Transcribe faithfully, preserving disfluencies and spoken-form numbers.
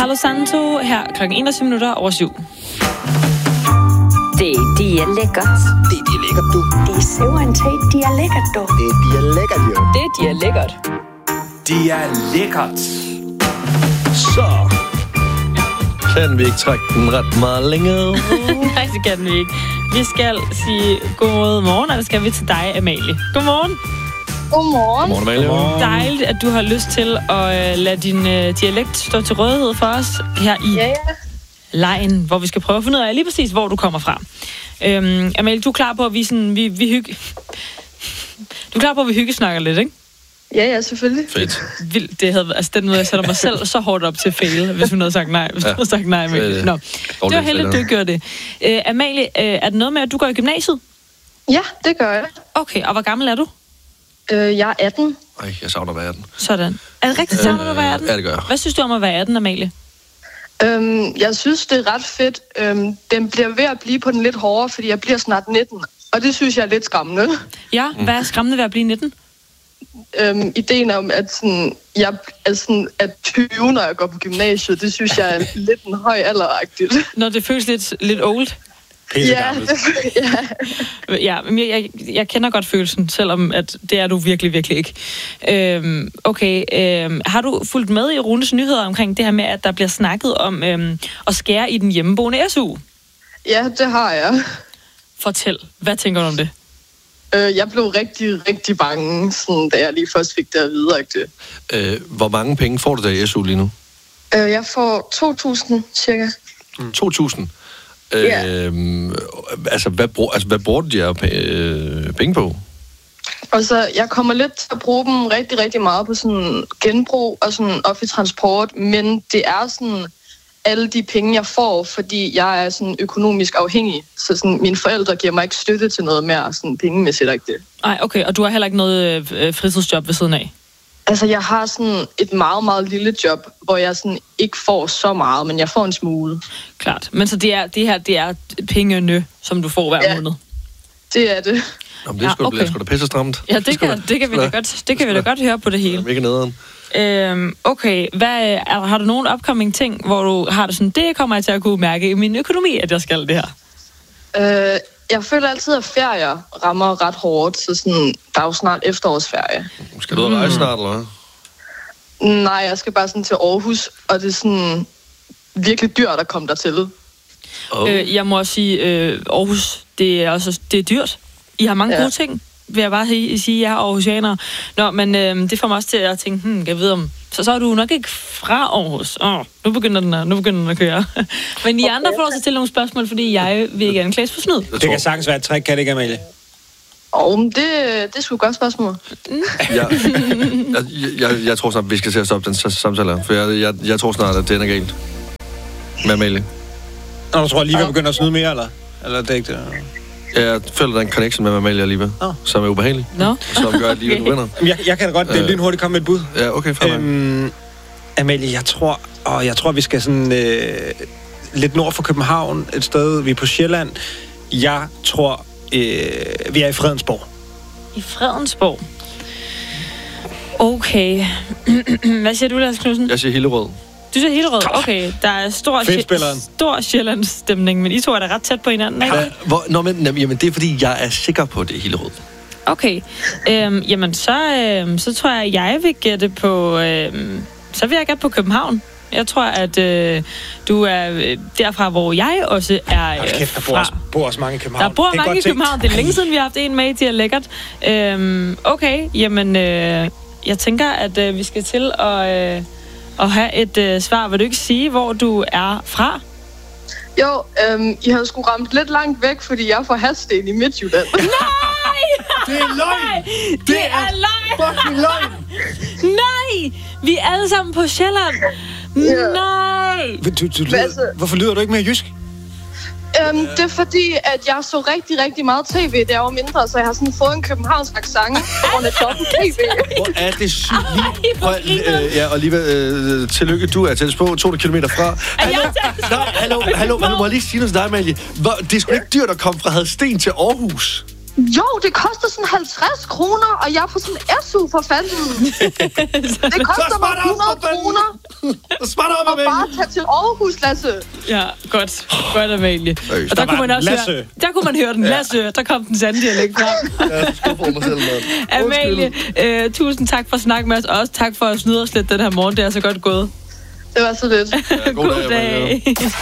Palo Santo her klokken enogtyve minutter over syv. Det, det er lækkert. Det, det er lækkert, du. Det er simpelthen det er lækkert, du. Det, det er lækkert, jo. Det, de er lækkert. Det er lækkert. Så kan vi ikke trække den ret meget længere. Nej, det kan vi ikke. Vi skal sige god morgen, og det skal vi til dig, Amalie. Godmorgen. Godmorgen. Godmorgen, Amalie. Godmorgen. Dejligt, at du har lyst til at uh, lade din uh, dialekt stå til rådighed for os her i Ja, ja. lejen, hvor vi skal prøve at finde ud af lige præcis, hvor du kommer fra. Øhm, Amalie, du er klar på, at vi, sådan, vi, vi hygge... Du er klar på, at vi hyggesnakker lidt, ikke? Ja, ja, selvfølgelig. Fedt. Vildt, det havde, altså den måde, jeg sætter mig selv så hårdt op til fail, hvis hun havde sagt nej. Hvis ja. hun havde sagt nej, Amalie. Nå, det var heldigt, at du gjorde det. Uh, Amalie, uh, er det noget med, at du går i gymnasiet? Ja, det gør jeg. Okay, og hvor gammel er du? Øh, jeg er atten. Ej, jeg savner at være atten. Sådan. Er det rigtigt, savner du at være atten? Ja, det gør jeg. Hvad synes du om at være atten, Amalie? Øhm, jeg synes, det er ret fedt. Øhm, den bliver ved at blive på den lidt hårdere, fordi jeg bliver snart nitten. Og det synes jeg er lidt skræmmende. Ja, hvad er skræmmende ved at blive nitten? Øhm, ideen om, at sådan, jeg er sådan, at tyve, når jeg går på gymnasiet, det synes jeg er lidt en høj alderagtigt. Når det føles lidt, lidt old? Ja, det, ja. Ja, men jeg, jeg, jeg kender godt følelsen, selvom at det er du virkelig, virkelig ikke. Øhm, okay, øhm, har du fulgt med i Runes nyheder omkring det her med, at der bliver snakket om øhm, at skære i den hjemmeboende S U? Ja, det har jeg. Fortæl, hvad tænker du om det? Øh, jeg blev rigtig, rigtig bange, sådan, da jeg lige først fik det at vide. Øh, hvor mange penge får du der i S U lige nu? Øh, jeg får to tusind cirka. Mm. to tusind? Ja. Øh, altså, hvad bruger, altså, hvad bruger du de her p- penge på? Og så, jeg kommer lidt til at bruge dem rigtig, rigtig meget på sådan genbrug og sådan offentlig transport, men det er sådan alle de penge, jeg får, fordi jeg er sådan økonomisk afhængig. Så sådan, mine forældre giver mig ikke støtte til noget mere, sådan pengemæssigt ikke det. Nej, okay, og du har heller ikke noget øh, fritidsjob ved siden af? Altså, jeg har sådan et meget, meget lille job, hvor jeg sådan ikke får så meget, men jeg får en smule. Klart, men så det, er, det her, det er pengene, som du får hver ja, måned? Det er det. Nå, men det er sgu, ja, okay. sgu da pisse stramt. Ja, det kan, det kan vi da godt, det kan vi da godt høre på det hele. Mega nederen. Øhm, okay, hvad, er, har du nogen upcoming ting, hvor du har det sådan, det kommer jeg til at kunne mærke i min økonomi, at jeg skal det her? Øh, jeg føler altid, at ferier rammer ret hårdt, så sådan, der er jo snart efterårsferie. Skal du ud og rejse snart, eller hvad? Nej, jeg skal bare sådan til Aarhus, og det er sådan virkelig dyrt at komme dertil. Oh. Øh, jeg må også sige, øh, Aarhus, det er også det er dyrt. I har mange ja. gode ting, vil jeg bare sige, jeg er aarhusianer. Nå, men øh, det får mig også til at tænke, hmm, jeg ved om, så, så er du nok ikke fra Aarhus. Åh, oh, nu begynder den at, nu begynder den at køre. Men I andre får lov til at stille nogle spørgsmål, fordi jeg vil ikke anklages for snyd. Det kan sagtens være et trick, kan det ikke, Amalie? Åh, oh, det, det er sgu et godt spørgsmål. Mm. jeg, jeg, jeg, jeg tror snart, vi skal til at stoppe den samtale, for jeg, jeg, jeg tror snart, at det er galt. Med Amalie. Nå, du tror, at Liva begynder at snyde mere, eller? Eller det ikke det? Jeg føler, der er en connection med Amalie og Liva, oh. som er ubehagelig. No. Som gør, at Liva okay. vinder. Jeg, jeg kan da godt øh, lynhurtigt komme med et bud. Ja, okay, fair øhm, Amalie, jeg tror, åh, jeg tror, vi skal sådan øh, lidt nord for København, et sted, vi er på Sjælland. Jeg tror, øh, vi er i Fredensborg. I Fredensborg? Okay. Hvad siger du, Lars Knudsen? Jeg siger Hillerød. Du siger Hillerød? Okay, der er stor, sj- stor Sjællands stemning, men I to er da ret tæt på hinanden, ikke? Ja, hvor, nå, men, jamen, det er, fordi jeg er sikker på, at det er Hillerød. Okay. Øhm, jamen, så, øhm, så tror jeg, jeg vil gætte på... Øhm, så vil jeg gætte på København. Jeg tror, at øh, du er øh, derfra, hvor jeg også er øh, kæft, der bor, også, bor også mange i København. Der bor mange i København. Det er længe siden, vi har haft en med, de er lækkert. Øhm, okay, jamen, øh, jeg tænker, at øh, vi skal til at... Øh, og have et øh, svar. Vil du ikke sige, hvor du er fra? Jo, øhm, I havde sgu ramt lidt langt væk, fordi jeg er fra Hadsten i Midtjylland. Nej! Det er løgn! Det, det er løgn! Fucking løgn! Nej! Vi er alle sammen på Sjælland. Yeah. Nej! Du, du, du, altså, hvorfor lyder du ikke mere jysk? Øhm, det er fordi, at jeg så rigtig, rigtig meget tv, da jeg var mindre, så jeg har sådan fået en københavnsk accent på grund af dobbelt tv. Hvor er det sygt lige? Øh, ja, og lige øh, tillykke, du er tættest på to hundrede kilometer fra. Hallo, nej, hallo, hallo, hallo, må jeg lige sige noget til dig, Amalie? Det er sgu ikke dyrt at komme fra Hadsten til Aarhus. Jo, det koster sådan halvtreds kroner, og jeg er på sådan S U for fanden. Det koster mig hundrede kroner. Smart op, og bare tage til Aarhus, Lasse. Ja, godt. Godt, Amalie. Øj, og der, der kunne man også Lasse. høre, der kunne man høre den. Lasse, der kom den sande dialekt frem. Jeg skuffer mig selv, mand. Amalie, øh, tusind tak for at snakke med os, og også tak for at snyde os lidt den her morgen. Det er så godt gået. Det var så lidt. Ja, god, god dag. dag.